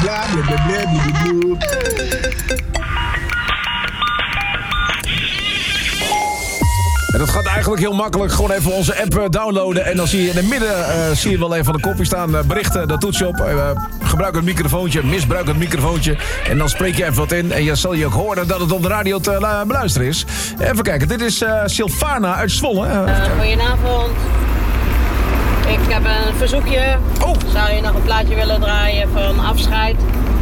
Bla bla bla bla bla bla. En dat gaat eigenlijk heel makkelijk. Gewoon even onze app downloaden. En dan zie je in het midden zie je wel even van de kopje staan. Berichten, daar toets je op. Gebruik het microfoontje, misbruik het microfoontje. En dan spreek je even wat in. En je zal je ook horen dat het op de radio te beluisteren is. Even kijken, dit is Sylvana uit Zwolle. Goedenavond. Ik heb een verzoekje. Oh. Zou je nog een plaatje willen draaien van afscheid?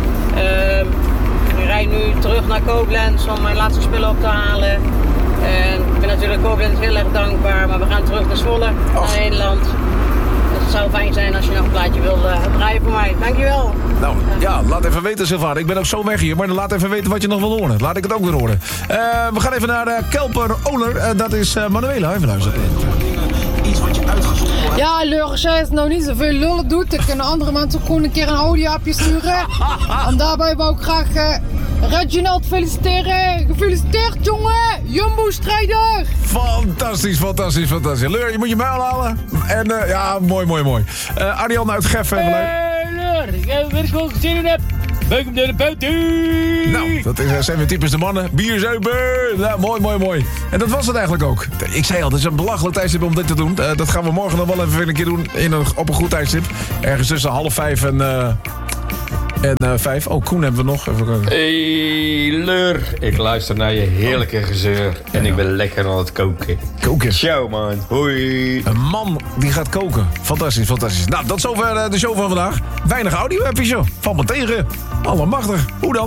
Ik rijd nu terug naar Koblenz om mijn laatste spullen op te halen. En ik ben natuurlijk Koblenz heel erg dankbaar, maar we gaan terug naar Zwolle, naar Nederland. Dus het zou fijn zijn als je nog een plaatje wil draaien voor mij. Dankjewel. Nou, ja, laat even weten, Sylvana. Ik ben ook zo weg hier, maar dan laat even weten wat je nog wil horen. Laat ik het ook weer horen. We gaan even naar Kelper Oler. Dat is Manuela. Even luisteren. Iets wat je uitgezocht hebt. Ja, Leur, als jij het nou niet zoveel lullen doet, dan kunnen andere mensen ook gewoon een keer een audioappje sturen. En daarbij wou ik graag Reginald feliciteren. Gefeliciteerd, jongen! Jumbo-strijder! Fantastisch, fantastisch, fantastisch. Leur, je moet je muil halen. En ja, mooi, mooi, mooi. Arjan uit Geffen. Leur, ik heb er gewoon zin in heb. Buik hem door de buiten. Nou, dat zijn weer typisch de mannen. Bier zuipen. Nou, mooi, mooi, mooi. En dat was het eigenlijk ook. Ik zei al, het is een belachelijk tijdstip om dit te doen. Dat gaan we morgen nog wel even een keer doen op een goed tijdstip. Ergens tussen 4:30 en 5. Oh, Koen hebben we nog. Even kijken. Hey Leur, ik luister naar je heerlijke gezeur en ik ben lekker aan het koken. Koken. Ciao man, hoi. Een man die gaat koken. Fantastisch, fantastisch. Nou, tot zover de show van vandaag. Weinig audio heb je zo. Valt me tegen. Allemachtig. Hoe dan?